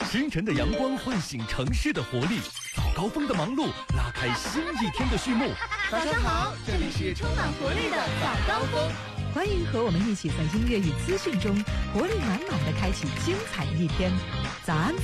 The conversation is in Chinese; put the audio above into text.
清晨的阳光唤醒城市的活力，早高峰的忙碌拉开新一天的序幕。 早上好，这里是充满活力的早高峰， 欢迎和我们一起在音乐与资讯中活力满满的开启精彩一天。早安。